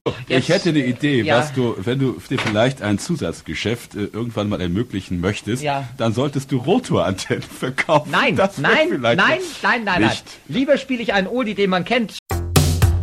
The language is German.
Ich hätte eine Idee, Ja. was du, wenn du dir vielleicht ein Zusatzgeschäft irgendwann mal ermöglichen möchtest, Ja. dann solltest du Rotorantennen verkaufen. Nein, Das wäre nein, vielleicht nein, nein, nein, nein. nicht. Lieber spiele ich einen Oldie, den man kennt,